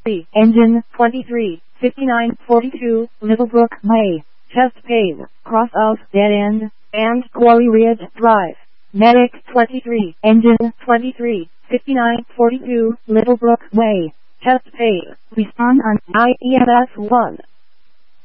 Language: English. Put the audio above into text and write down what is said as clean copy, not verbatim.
Engine 235942 Littlebrook Way, Chesapeake, cross of Dead End, and Quarry Ridge Drive. Medic 23, Engine 235942 Littlebrook Way, Chesapeake, respond on IEMS 1.